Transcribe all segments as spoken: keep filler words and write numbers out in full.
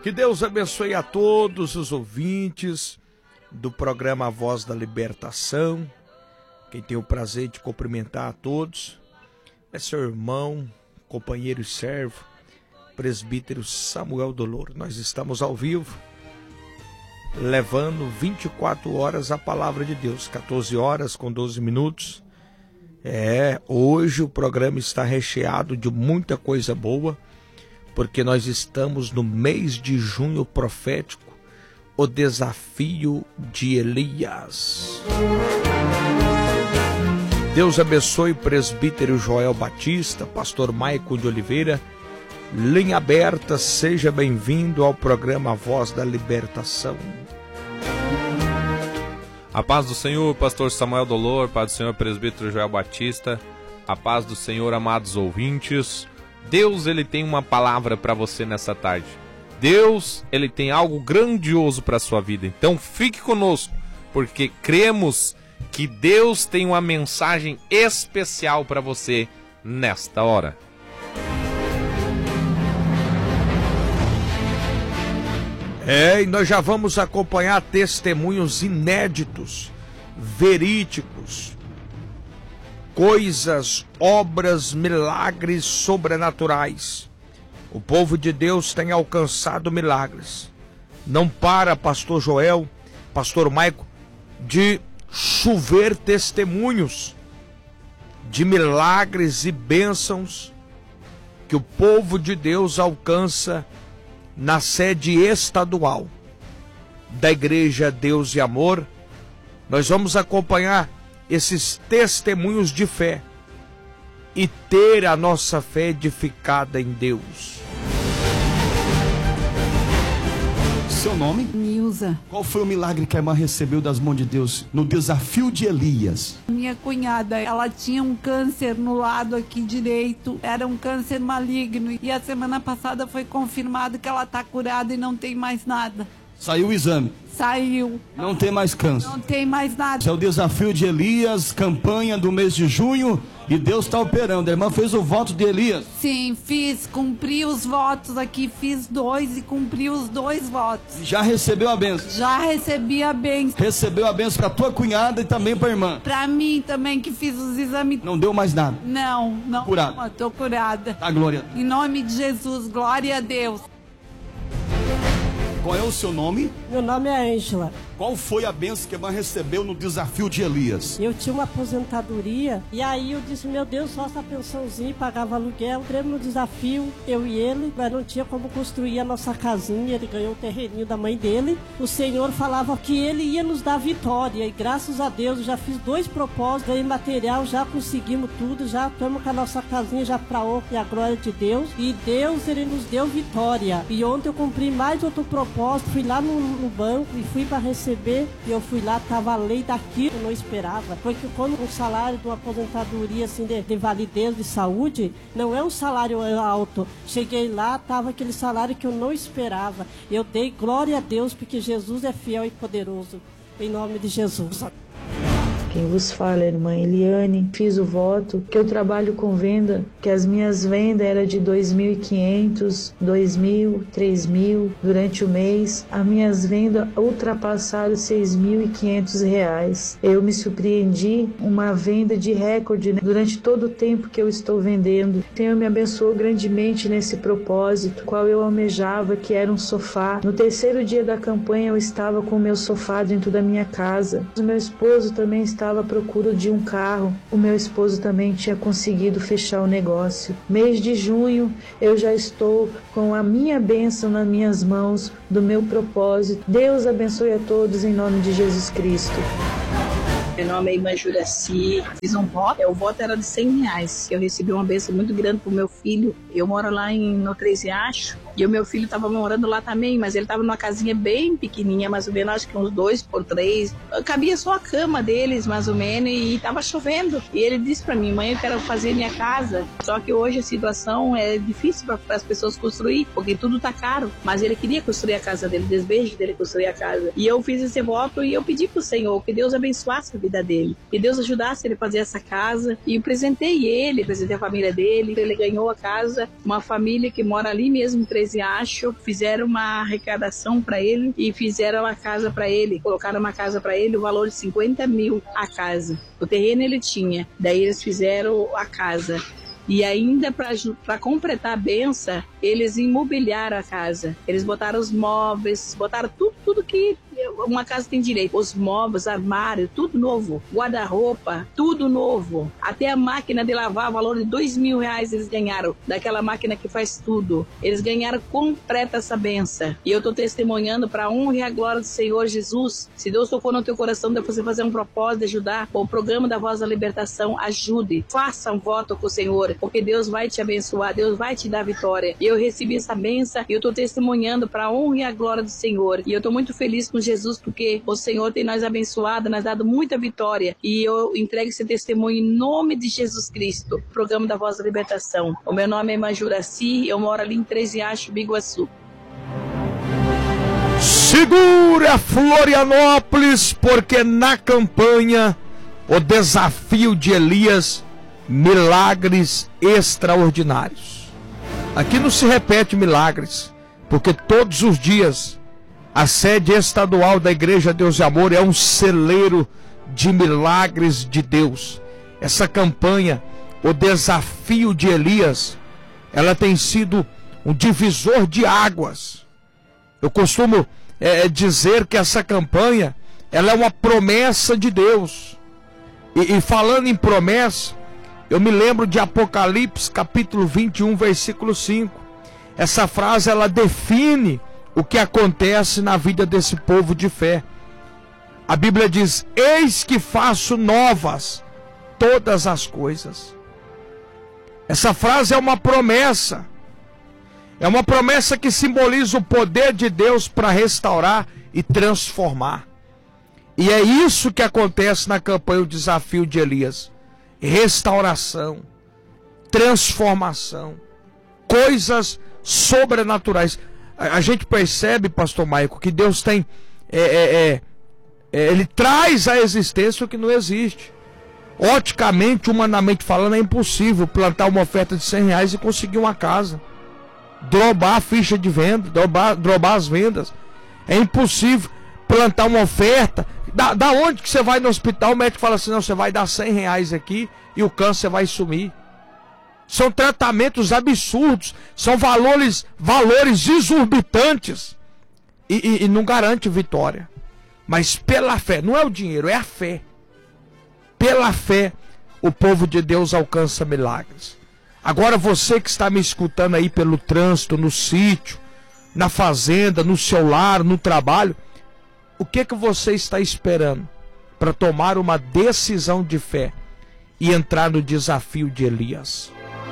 Que Deus abençoe a todos os ouvintes do programa A Voz da Libertação. Quem tem o prazer de cumprimentar a todos é seu irmão, companheiro e servo, presbítero Samuel Dolor. Nós estamos ao vivo, levando vinte e quatro horas a palavra de Deus, quatorze horas com doze minutos. É, hoje o programa está recheado de muita coisa boa, porque nós estamos no mês de junho profético, o desafio de Elias. Deus abençoe o presbítero Joel Batista, pastor Maicon de Oliveira, linha aberta, seja bem-vindo ao programa A Voz da Libertação. A paz do Senhor, pastor Samuel Dolor, paz do Senhor, presbítero Joel Batista, a paz do Senhor, amados ouvintes. Deus, ele tem uma palavra para você nessa tarde. Deus, ele tem algo grandioso para a sua vida. Então fique conosco, porque cremos que Deus tem uma mensagem especial para você nesta hora. É, e nós já vamos acompanhar testemunhos inéditos, verídicos, coisas, obras, milagres sobrenaturais. O povo de Deus tem alcançado milagres. Não para, pastor Joel, pastor Maicon, de chover testemunhos de milagres e bênçãos que o povo de Deus alcança na sede estadual da Igreja Deus e Amor. Nós vamos acompanhar esses testemunhos de fé e ter a nossa fé edificada em Deus. Seu nome? Nilza. Qual foi o milagre que a irmã recebeu das mãos de Deus no desafio de Elias? Minha cunhada, ela tinha um câncer no lado aqui direito, era um câncer maligno, e a semana passada foi confirmado que ela está curada e não tem mais nada. Saiu o exame? Saiu. Não tem mais câncer? Não tem mais nada. Esse é o desafio de Elias, campanha do mês de junho, e Deus está operando. A irmã fez o voto de Elias? Sim, fiz, cumpri os votos aqui, fiz dois e cumpri os dois votos. Já recebeu a bênção? Já recebi a bênção. Recebeu a bênção para tua cunhada e também para a irmã? Para mim também, que fiz os exames. Não deu mais nada? Não, não. Curada? Estou curada. A glória. Em nome de Jesus, glória a Deus. Qual é o seu nome? Meu nome é Ângela. Qual foi a bênção que a irmã recebeu no desafio de Elias? Eu tinha uma aposentadoria e aí eu disse, meu Deus, só essa pensãozinha, pagava aluguel. Entramos no desafio, eu e ele, mas não tinha como construir a nossa casinha. Ele ganhou o terreninho da mãe dele. O Senhor falava que ele ia nos dar vitória e graças a Deus eu já fiz dois propósitos, ganhei material, já conseguimos tudo, já estamos com a nossa casinha já para honra e a glória de Deus. E Deus, ele nos deu vitória. E ontem eu cumpri mais outro propósito, fui lá no, no banco e fui para receber. E eu fui lá, tava a lei daqui, eu não esperava. Porque quando o salário de uma aposentadoria assim, de, de validez de saúde, não é um salário alto. Cheguei lá, tava aquele salário que eu não esperava. Eu dei glória a Deus, porque Jesus é fiel e poderoso. Em nome de Jesus. Quem vos fala é a irmã Eliane. Fiz o voto que eu trabalho com venda, que as minhas vendas eram de dois mil e quinhentos, dois mil, três mil durante o mês. As minhas vendas ultrapassaram seis mil e quinhentos reais. Eu me surpreendi, uma venda de recorde, né, durante todo o tempo que eu estou vendendo. O Senhor me abençoou grandemente nesse propósito, qual eu almejava, que era um sofá. No terceiro dia da campanha eu estava com o meu sofá dentro da minha casa. O meu esposo também estava à procura de um carro. O meu esposo também tinha conseguido fechar o negócio. Mês de junho eu já estou com a minha bênção nas minhas mãos, do meu propósito. Deus abençoe a todos em nome de Jesus Cristo. Meu nome é Irmã Juraci, fiz um voto, o voto era de cem reais, eu recebi uma bênção muito grande pro meu filho. Eu moro lá em, no Três Riachos, e o meu filho estava morando lá também, mas ele estava numa casinha bem pequenininha, mais ou menos, acho que uns dois por três, cabia só a cama deles, mais ou menos, e estava chovendo. E ele disse para mim, mãe, eu quero fazer minha casa, só que hoje a situação é difícil para as pessoas construir, porque tudo tá caro, mas ele queria construir a casa dele, desejo dele construir a casa. E eu fiz esse voto e eu pedi pro Senhor que Deus abençoasse a vida dele, que Deus ajudasse ele a fazer essa casa, e presentei ele, presentei a família dele, ele ganhou a casa, uma família que mora ali mesmo em Três Três Riachos, fizeram uma arrecadação para ele e fizeram uma casa para ele, colocaram uma casa para ele, o valor de cinquenta mil a casa. O terreno ele tinha, daí eles fizeram a casa. E ainda para completar a benção, eles imobiliaram a casa. Eles botaram os móveis, botaram tudo, tudo que uma casa tem direito. Os móveis, armário, tudo novo. Guarda-roupa, tudo novo. Até a máquina de lavar, valor de dois mil reais eles ganharam. Daquela máquina que faz tudo. Eles ganharam completa essa benção. E eu estou testemunhando para a honra e a glória do Senhor Jesus. Se Deus tocou no teu coração de você fazer um propósito de ajudar o programa da Voz da Libertação, ajude. Faça um voto com o Senhor, porque Deus vai te abençoar, Deus vai te dar vitória. E eu recebi essa benção e eu estou testemunhando para a honra e a glória do Senhor. E eu estou muito feliz com Jesus, porque o Senhor tem nós abençoado, nós dado muita vitória. E eu entrego esse testemunho em nome de Jesus Cristo. Programa da Voz da Libertação. O meu nome é Irmã Juraci, eu moro ali em Três Riachos, Biguaçu. Segura Florianópolis, porque na campanha o desafio de Elias, milagres extraordinários. Aqui não se repete milagres, porque todos os dias a sede estadual da Igreja Deus e Amor é um celeiro de milagres de Deus. Essa campanha, o desafio de Elias, ela tem sido um divisor de águas. Eu costumo é, dizer que essa campanha, ela é uma promessa de Deus. E, e falando em promessa, eu me lembro de Apocalipse capítulo vinte e um, versículo cinco. Essa frase, ela define o que acontece na vida desse povo de fé. A Bíblia diz: eis que faço novas todas as coisas. Essa frase é uma promessa. É uma promessa que simboliza o poder de Deus para restaurar e transformar. E é isso que acontece na campanha O Desafio de Elias. Restauração, transformação, coisas sobrenaturais. A gente percebe, pastor Maico, que Deus tem, é, é, é, ele traz à existência o que não existe. Oticamente, humanamente falando, é impossível plantar uma oferta de cem reais e conseguir uma casa, drobar a ficha de venda, drobar, drobar as vendas. É impossível plantar uma oferta. Da, da onde que você vai no hospital, o médico fala assim: não, você vai dar cem reais aqui e o câncer vai sumir. São tratamentos absurdos, são valores, valores exorbitantes e, e, e não garante vitória. Mas pela fé, não é o dinheiro, é a fé. Pela fé, o povo de Deus alcança milagres. Agora você que está me escutando aí pelo trânsito, no sítio, na fazenda, no seu lar, no trabalho, o que que você está esperando para tomar uma decisão de fé e entrar no desafio de Elias?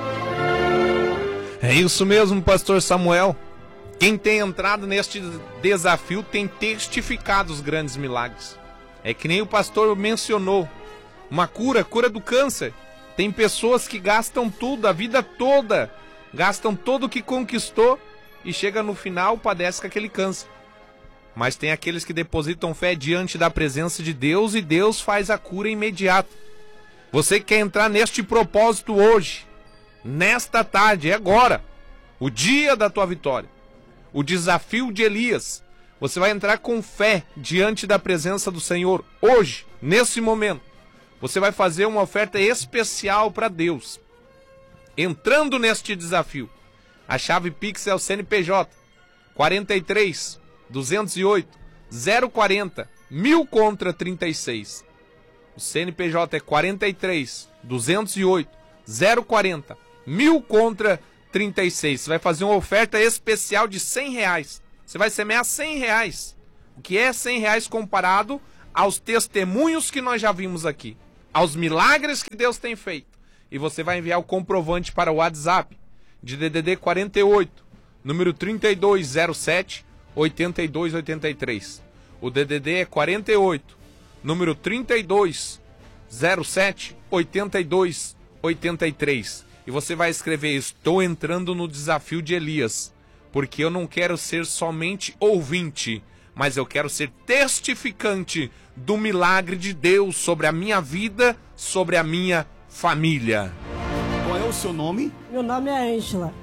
É isso mesmo, pastor Samuel. Quem tem entrado neste desafio tem testificado os grandes milagres. É que nem o pastor mencionou, uma cura, cura do câncer. Tem pessoas que gastam tudo, a vida toda, gastam todo o que conquistou e chega no final, padece com aquele câncer. Mas tem aqueles que depositam fé diante da presença de Deus e Deus faz a cura imediata. Você que quer entrar neste propósito hoje, nesta tarde, é agora, o dia da tua vitória, o desafio de Elias. Você vai entrar com fé diante da presença do Senhor hoje, nesse momento. Você vai fazer uma oferta especial para Deus. Entrando neste desafio, a chave Pix é o C N P J quarenta e três, duzentos e oito, zero quarenta, mil contra trinta e seis. O C N P J é quarenta e três, duzentos e oito, zero quarenta, mil contra trinta e seis. Você vai fazer uma oferta especial de cem reais. Você vai semear cem reais. O que é cem reais comparado aos testemunhos que nós já vimos aqui, aos milagres que Deus tem feito. E você vai enviar o comprovante para o WhatsApp de D D D quarenta e oito, número trinta e dois zero sete, oitenta e dois oitenta e três. O D D D é quarenta e oito, número trinta e dois zero sete, oitenta e dois oitenta e três. E você vai escrever: estou entrando no desafio de Elias, porque eu não quero ser somente ouvinte, mas eu quero ser testificante do milagre de Deus sobre a minha vida, sobre a minha família. Qual é o seu nome? Meu nome é Ângela.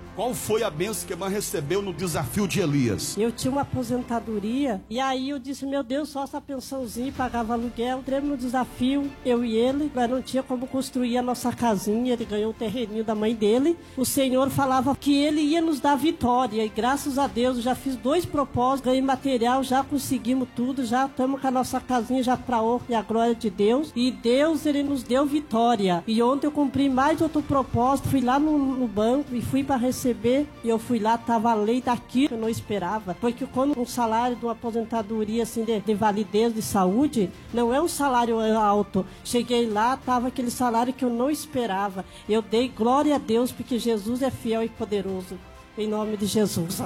Qual foi a bênção que a irmã recebeu no desafio de Elias? Eu tinha uma aposentadoria e aí eu disse, meu Deus, só essa pensãozinha, pagava aluguel. Entramos no desafio, eu e ele, mas não tinha como construir a nossa casinha. Ele ganhou o terreninho da mãe dele. O Senhor falava que ele ia nos dar vitória e graças a Deus eu já fiz dois propósitos, ganhei material, já conseguimos tudo, já estamos com a nossa casinha já para honra e a glória de Deus. E Deus, ele nos deu vitória. E ontem eu cumpri mais outro propósito, fui lá no, no banco e fui para receber. E eu fui lá, tava a lei daqui que eu não esperava. Porque quando um salário de uma aposentadoria assim de, de validez de saúde, não é um salário alto. Cheguei lá, tava aquele salário que eu não esperava. Eu dei glória a Deus porque Jesus é fiel e poderoso. Em nome de Jesus.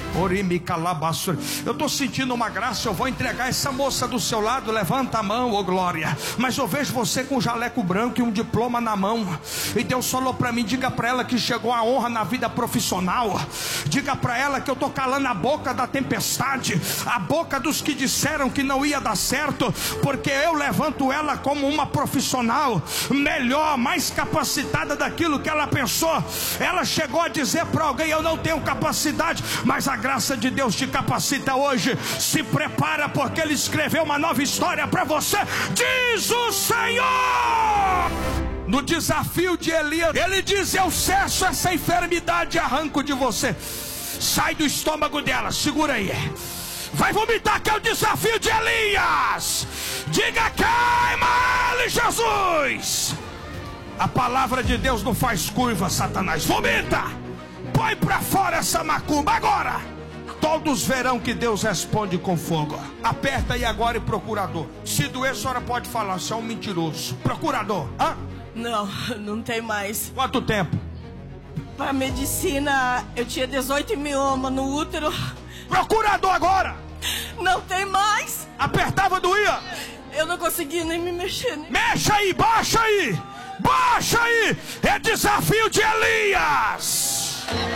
Eu estou sentindo uma graça. Eu vou entregar essa moça do seu lado. Levanta a mão, ô glória. Mas eu vejo você com um jaleco branco e um diploma na mão. E Deus falou para mim, diga para ela que chegou a honra na vida profissional. Diga para ela que eu estou calando a boca da tempestade, a boca dos que disseram que não ia dar certo, porque eu levanto ela como uma profissional melhor, mais capacitada daquilo que ela pensou. Ela chegou a dizer para alguém, eu não tenho capacidade, mas a graça de Deus te capacita hoje. Se prepara, porque Ele escreveu uma nova história para você, diz o Senhor. No desafio de Elias, ele diz, eu cesso essa enfermidade e arranco de você. Sai do estômago dela, segura aí. Vai vomitar, que é o desafio de Elias. Diga, queima ele, Jesus. A palavra de Deus não faz curva, Satanás. Vomita. Põe pra fora essa macumba agora. Todos verão que Deus responde com fogo. Aperta aí agora e procurador. Se doer, a senhora pode falar, você é um mentiroso. Procurador, hã? Não, não tem mais. Quanto tempo? Para medicina, eu tinha dezoito mioma no útero. Procurador agora. Não tem mais. Apertava, doía? Eu não conseguia nem me mexer. Nem... Mexa aí, baixa aí. Baixa aí. É desafio de Elias.